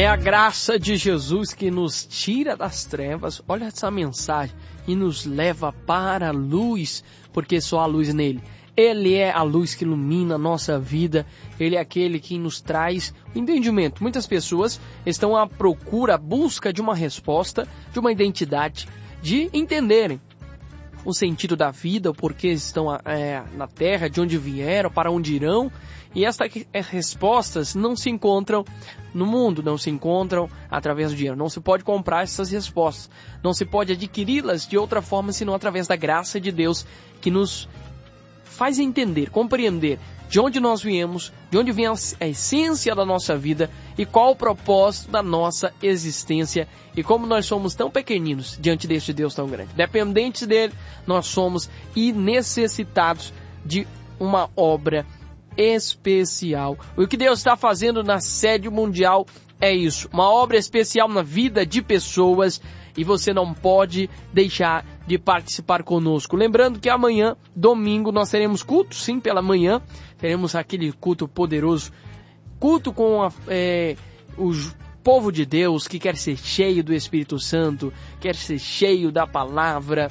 É a graça de Jesus que nos tira das trevas, olha essa mensagem, e nos leva para a luz, porque só há luz nele. Ele é a luz que ilumina a nossa vida, ele é aquele que nos traz o entendimento. Muitas pessoas estão à procura, à busca de uma resposta, de uma identidade, de entenderem o sentido da vida, o porquê estão na Terra, de onde vieram, para onde irão. E estas respostas não se encontram no mundo, não se encontram através do dinheiro. Não se pode comprar essas respostas, não se pode adquiri-las de outra forma senão através da graça de Deus, que nos faz entender, compreender de onde nós viemos, de onde vem a essência da nossa vida e qual o propósito da nossa existência e como nós somos tão pequeninos diante deste Deus tão grande. Dependentes dele, nós somos e necessitados de uma obra especial. O que Deus está fazendo na sede mundial é isso, uma obra especial na vida de pessoas, e você não pode deixar de participar conosco. Lembrando que amanhã, domingo, nós teremos culto, sim, pela manhã, teremos aquele culto poderoso, culto com o povo de Deus que quer ser cheio do Espírito Santo, quer ser cheio da palavra.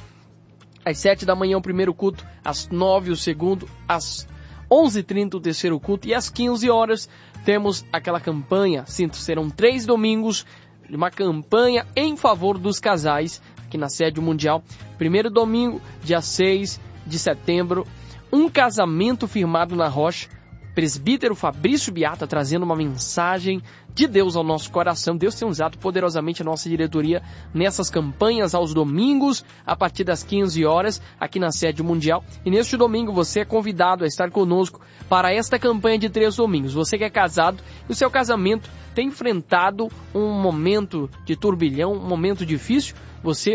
Às 7 da manhã o primeiro culto, às 9 o segundo, às 11h30 o terceiro culto e às 15 horas temos aquela campanha, serão 3 domingos, uma campanha em favor dos casais aqui na sede mundial. Primeiro domingo, dia 6 de setembro, um casamento firmado na rocha. Presbítero Fabrício Beata trazendo uma mensagem de Deus ao nosso coração. Deus tem usado poderosamente a nossa diretoria nessas campanhas aos domingos, a partir das 15 horas, aqui na sede mundial. E neste domingo você é convidado a estar conosco para esta campanha de 3 domingos. Você que é casado e o seu casamento tem enfrentado um momento de turbilhão, um momento difícil, você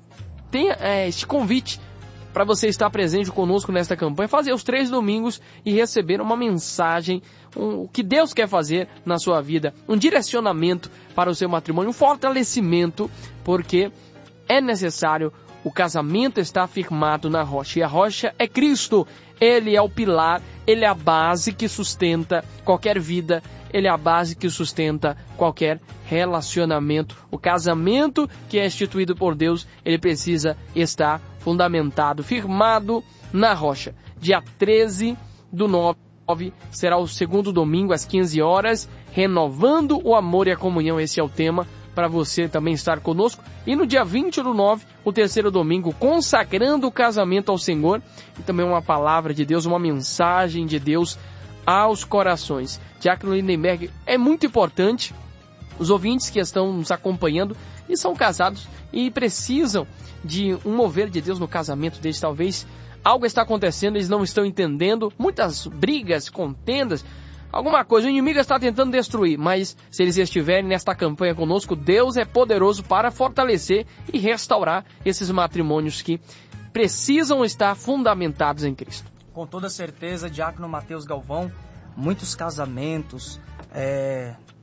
tem este convite para você estar presente conosco nesta campanha, fazer os 3 domingos e receber uma mensagem, o que Deus quer fazer na sua vida, um direcionamento para o seu matrimônio, um fortalecimento, porque é necessário, o casamento está firmado na rocha, e a rocha é Cristo, Ele é o pilar, Ele é a base que sustenta qualquer vida, Ele é a base que sustenta qualquer relacionamento. O casamento que é instituído por Deus, ele precisa estar fundamentado, firmado na rocha. Dia 13 do 9 será o segundo domingo às 15 horas, renovando o amor e a comunhão. Esse é o tema para você também estar conosco. E no dia 20 do 9, o terceiro domingo, consagrando o casamento ao Senhor. E também uma palavra de Deus, uma mensagem de Deus aos corações. Diácono Lindenberg, é muito importante, os ouvintes que estão nos acompanhando e são casados e precisam de um mover de Deus no casamento deles. Talvez algo está acontecendo, eles não estão entendendo, muitas brigas, contendas, alguma coisa, o inimigo está tentando destruir, mas se eles estiverem nesta campanha conosco, Deus é poderoso para fortalecer e restaurar esses matrimônios que precisam estar fundamentados em Cristo. Com toda certeza, Diácono Mateus Galvão, muitos casamentos